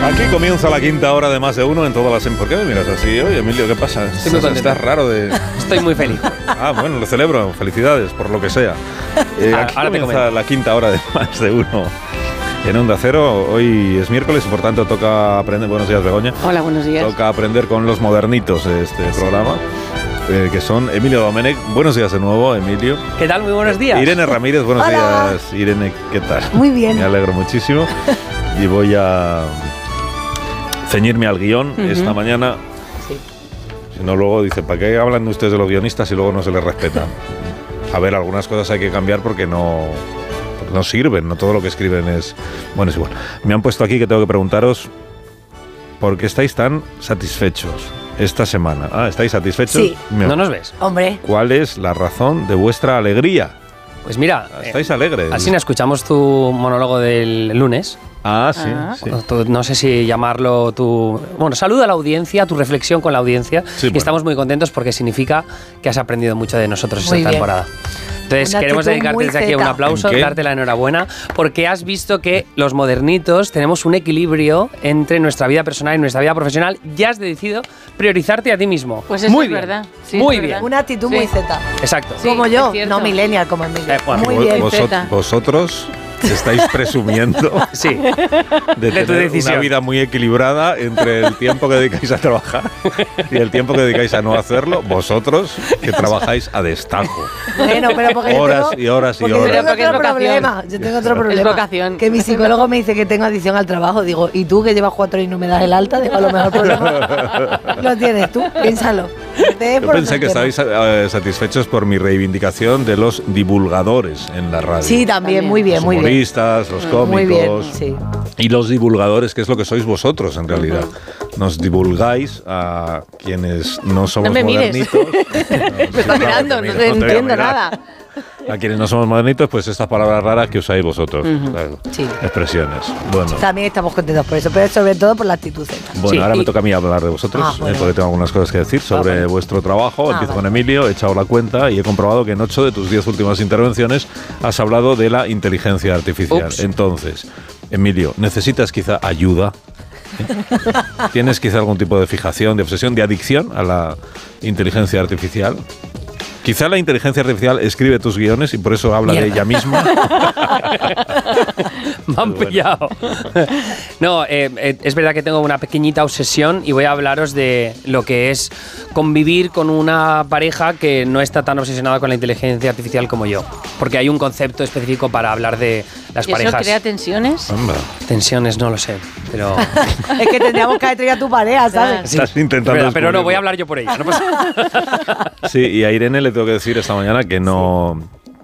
Aquí comienza la quinta hora de Más de Uno en todas las... ¿Por qué me miras así? Oye, Emilio, ¿qué pasa? Estás raro de... Estoy muy feliz. Bueno, lo celebro. Felicidades, por lo que sea. Aquí ahora comienza la quinta hora de Más de Uno en Onda Cero. Hoy es miércoles y por tanto toca aprender... Buenos días, Begoña. Hola, buenos días. Toca aprender con los modernitos de este programa. Que son Emilio Domenech. Buenos días de nuevo, Emilio. ¿Qué tal? Muy buenos días. Irene Ramírez, buenos Hola. días. Irene, ¿qué tal? Muy bien. Me alegro muchísimo. Y voy a ceñirme al guión esta mañana. Sí. Si no, luego dice, ¿para qué hablan ustedes de los guionistas y luego no se les respeta? A ver, algunas cosas hay que cambiar porque no sirven, no todo lo que escriben es... Bueno, es igual. Me han puesto aquí que tengo que preguntaros ¿por qué estáis tan satisfechos esta semana? ¿Estáis satisfechos? Sí. ¿No nos ves? Hombre. ¿Cuál es la razón de vuestra alegría? Pues mira, ¿Estáis alegres? así nos escuchamos tu monólogo del lunes. Sí. No sé si llamarlo tu... Bueno, saluda a la audiencia, tu reflexión con la audiencia. Sí, y bueno. estamos muy contentos porque significa que has aprendido mucho de nosotros Muy esta bien. temporada. Entonces, Una queremos actitud dedicarte muy desde aquí un zeta. aplauso, ¿En qué? darte la enhorabuena, porque has visto que los modernitos tenemos un equilibrio entre nuestra vida personal y nuestra vida profesional y has decidido priorizarte a ti mismo. Pues eso muy es bien. verdad. Sí, Muy es bien. verdad. Una actitud Sí. muy zeta. Exacto. Sí, Como es yo, cierto. no millennial como Emilio. Bueno, Muy bien. Zeta. Vosotros estáis presumiendo Sí. de tu tener decisión. una vida muy equilibrada entre el tiempo que dedicáis a trabajar y el tiempo que dedicáis a no hacerlo. Vosotros que trabajáis a destajo. Bueno, pero porque Horas yo tengo, y horas y porque horas. Yo tengo Porque es otro vocación. problema. Yo tengo otro Es problema. vocación. Que mi psicólogo me dice que tengo adicción al trabajo. Digo, ¿y tú que llevas 4 y no me das el alta? Digo, a lo mejor problema lo tienes tú. Piénsalo. Yo pensé que estabais satisfechos por mi reivindicación de los divulgadores en la radio. Sí, también, muy bien, Los muy bien. humoristas, los cómicos. Muy bien, sí. Y los divulgadores, que es lo que sois vosotros en realidad. Nos divulgáis a quienes no somos No me mires. modernitos. Me está mirando, no te entiendo nada. A quienes no somos modernitos, pues estas palabras raras que usáis vosotros. ¿Sabes? Sí. Expresiones. Bueno, También estamos contentos por eso, pero sobre todo por la actitud zeta. bueno, Sí, ahora me y- toca a mí hablar de vosotros, Bueno. porque tengo algunas cosas que decir sobre bueno. vuestro trabajo. Empiezo vale. con Emilio, he echado la cuenta y he comprobado que en 8 de tus 10 últimas intervenciones has hablado de la inteligencia artificial. Ups. Entonces, Emilio, ¿necesitas quizá ayuda? ¿Tienes quizá algún tipo de fijación, de obsesión, de adicción a la inteligencia artificial? Quizá la inteligencia artificial escribe tus guiones y por eso habla de ella misma. Me han pillado. No, es verdad que tengo una pequeñita obsesión y voy a hablaros de lo que es convivir con una pareja que no está tan obsesionada con la inteligencia artificial como yo. Porque hay un concepto específico para hablar de las ¿Y eso parejas. crea tensiones? Anda, Tensiones, no lo sé, pero... Es que tendríamos que haber traído a tu pareja, ¿sabes? estás intentando pero no, descubrirlo. voy a hablar yo por ella. No pasa nada. Sí, y a Irene le tengo que decir esta mañana que no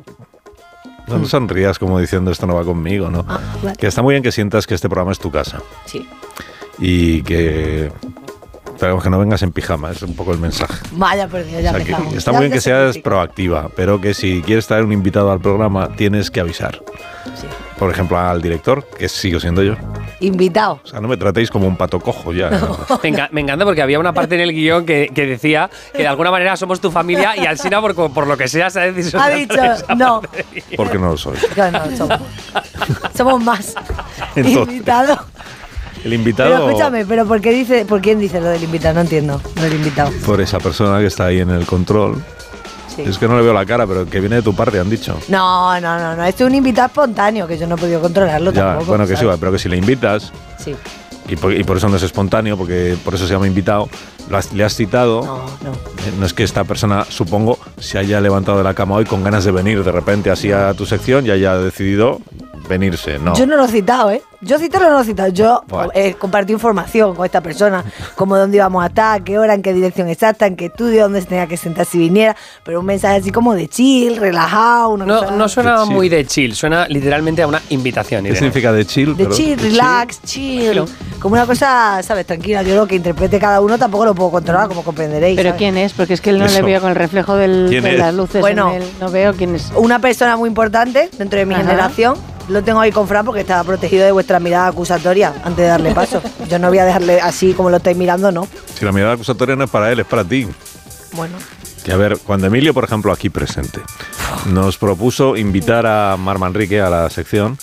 sonrías como diciendo esto no va conmigo, ¿no? Vale. Que está muy bien que sientas que este programa es tu casa Sí. y que... Pero que no vengas en pijama, es un poco el mensaje. Vaya, por Dios, ya O sea, que empezamos. está Ya muy bien que se seas critica. proactiva, pero que si quieres traer un invitado al programa tienes que avisar. Sí. Por ejemplo, al director, que sigo siendo yo. Invitado. O sea, no me tratéis como un pato cojo ya. Me encanta porque había una parte en el guión que decía que de alguna manera somos tu familia y Alsina, por lo que sea, se ha decidido... Ha dicho, no. Porque no lo soy. No, no, somos más. Entonces, Invitado. el invitado... Pero escúchame, ¿pero por quién dice lo del invitado? No entiendo, lo del invitado. Por esa persona que está ahí en el control. Sí. Es que no le veo la cara, pero que viene de tu parte, han dicho. No. Esto es un invitado espontáneo, que yo no he podido controlarlo Ya, tampoco. bueno, que sí, ¿sabes? pero que si le invitas, Sí. y por eso no es espontáneo, porque por eso se llama invitado, le has citado. No. No es que esta persona, supongo, se haya levantado de la cama hoy con ganas de venir de repente así a tu sección y haya decidido venirse, no. Yo no lo he citado, ¿eh? Yo citarlo no lo he citado. Yo Bueno. compartí información con esta persona, como dónde íbamos a estar, qué hora, en qué dirección exacta, en qué estudio, dónde se tenía que sentar si viniera, pero un mensaje así como de chill, relajado, una cosa No suena De chill. muy de chill, suena literalmente a una invitación. ¿Qué Irene. significa de chill? de Pero- chill, relax, chill. Claro. Como una cosa, ¿sabes? Tranquila. Yo lo que interprete cada uno tampoco lo puedo controlar, como comprenderéis. ¿Pero ¿sabes? quién es? Porque es que él no Eso. le veo con el reflejo de ¿Quién es? las luces Bueno. en él. No veo quién es. Una persona muy importante dentro de mi Ajá. generación. Lo tengo ahí con Fran porque estaba protegido de vuestra mirada acusatoria antes de darle paso. Yo no voy a dejarle así como lo estáis mirando, no. Si la mirada acusatoria no es para él, es para ti. Bueno. Que a ver, cuando Emilio, por ejemplo, aquí presente, nos propuso invitar a Mar Manrique a la sección,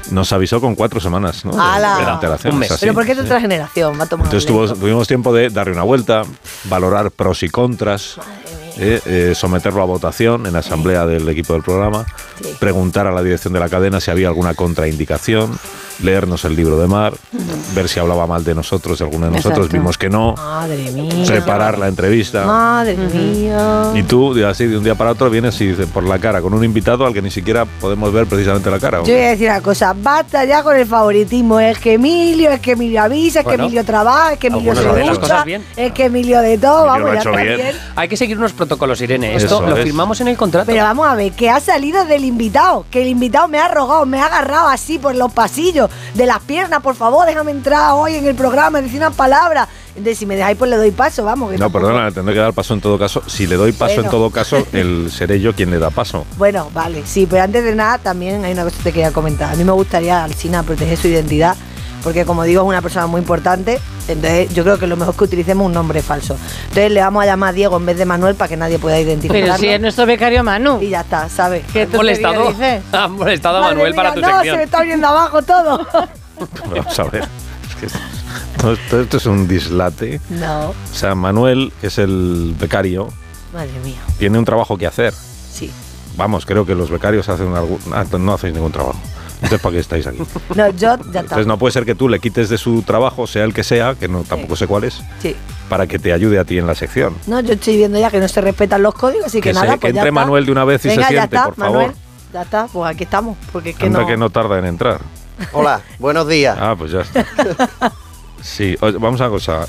Nos avisó con 4 semanas, ¿no? ¡Hala! De antelación. Un mes. Es así. Pero ¿por qué de otra generación? Va a tomar Entonces tuvimos tiempo de darle una vuelta, valorar pros y contras, someterlo a votación en la asamblea del equipo del programa, Sí. preguntar a la dirección de la cadena si había alguna contraindicación, leernos el libro de Mar, ver si hablaba mal de nosotros, de alguno de nosotros, Exacto. vimos que no, Madre mía. preparar la entrevista. Madre mía. Y tú, así de un día para otro, vienes y dices por la cara con un invitado al que ni siquiera podemos ver precisamente la cara. Yo voy a decir una cosa, basta ya con el favoritismo. Es que Emilio avisa, es que Bueno, Emilio trabaja, es que Emilio algunos se hacen las ducha, cosas bien. es que Emilio de todo, Emilio vamos, lo ha ya hecho está bien. bien. Hay que seguir unos protocolos, Irene. Esto Eso lo es. firmamos en el contrato. Pero vamos a ver, que ha salido del invitado, que el invitado me ha rogado, me ha agarrado así por los pasillos de las piernas, por favor, déjame entrar hoy en el programa, decir unas palabras. Entonces, si me dejáis, pues le doy paso, vamos. Que No, tampoco- perdona, le tendré que dar paso en todo caso. Si le doy paso Bueno. en todo caso, seré yo quien le da paso. Bueno, vale, sí, pero antes de nada también hay una cosa que te quería comentar. A mí me gustaría, Alsina, proteger su identidad, porque como digo, es una persona muy importante, entonces yo creo que lo mejor es que utilicemos un nombre falso. Entonces le vamos a llamar Diego en vez de Manuel para que nadie pueda identificarlo. Pero si es nuestro becario Manu. Y ya está, ¿sabes? ¿Qué ¿Has molestado? dices? ¿Has molestado a Madre Manuel para mía, tu no, sección? se me está viendo abajo todo. Vamos a ver. Es que esto es un dislate. No, O sea, Manuel, que es el becario, madre mía, tiene un trabajo que hacer. sí. Vamos, creo que los becarios hacen no hacéis ningún trabajo. Entonces, ¿para qué estáis aquí? No, yo ya está. Entonces, no puede ser que tú le quites de su trabajo, sea el que sea, que no tampoco sé cuál es, Sí. para que te ayude a ti en la sección. No, yo estoy viendo ya que no se respetan los códigos, así que, Que nada, se- que pues ya entre está. Manuel de una vez y se Venga, ya siente, está, por favor. Manuel, ya está, pues aquí estamos, porque es que Anda no... que no tarda en entrar. Hola, buenos días. Ah, pues ya está. Sí, oye, vamos a una cosa.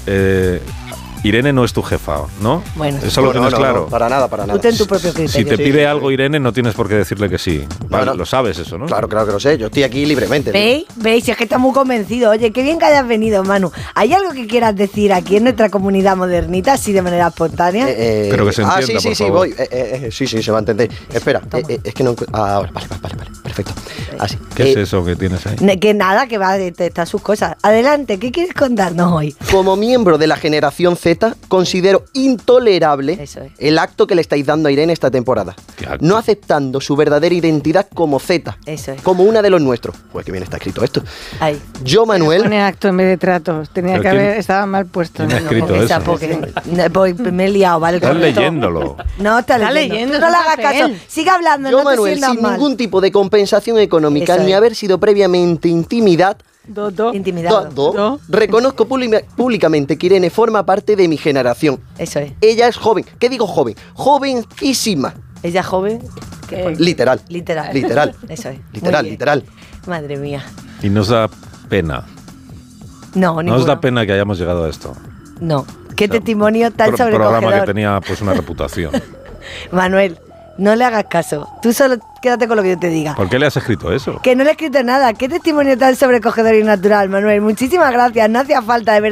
Irene no es tu jefa, ¿no? Bueno. Eso lo tienes claro. para nada, para nada. Tú ten tu propio criterio. Si te Sí, pide sí, algo sí. Irene, no tienes por qué decirle que sí. Vale, no. Lo sabes eso, ¿no? Claro, claro que lo sé. Yo estoy aquí libremente. ¿Veis? ¿Veis? Si es que está muy convencido. Oye, qué bien que hayas venido, Manu. ¿Hay algo que quieras decir aquí en nuestra comunidad modernita, así de manera espontánea? Pero que se entienda, sí, por sí, favor. voy. Sí, se va a entender. Espera, Toma. es que no... Ahora, vale, perfecto. Así. ¿Qué es eso que tienes ahí? Que nada, que va a detectar sus cosas. Adelante, ¿qué quieres contarnos hoy? Como miembro de la generación Z, considero intolerable Eso es. el acto que le estáis dando a Irene esta temporada. ¿Qué acto? No aceptando su verdadera identidad como Z. Eso es. Como una de los nuestros. Pues que bien está escrito esto. Ahí. Yo, Manuel... Pone acto en vez de tratos. Tenía Pero que ¿quién- haber... Estaba mal puesto. quién ha ¿no? escrito Porque eso? pues, me he liado, ¿vale? Estás Correcto. leyéndolo. No, está Está leyendo. leyendo, No es le un hagas papel. caso. Sigue hablando, Yo, no te Manuel, sientas sin mal. ningún tipo de compensación económica, Eso ni es. haber sido previamente Do. Intimidado. Do. reconozco públicamente que Irene forma parte de mi generación. Eso es. Ella es joven. ¿Qué digo joven? Jovencísima. Ella es joven. ¿Qué? Literal. Literal. Literal. Eso es. Muy Literal, bien. literal. Madre mía. Y nos da pena. No, No os ninguno. da pena que hayamos llegado a esto. No. Qué testimonio tan Programa que sobrecogedor. tenía pues una reputación. Manuel, no le hagas caso. Tú solo quédate con lo que yo te diga. ¿Por qué le has escrito eso? Que no le he escrito nada. Qué testimonio tan sobrecogedor y natural, Manuel. Muchísimas gracias. No hacía falta, de verdad.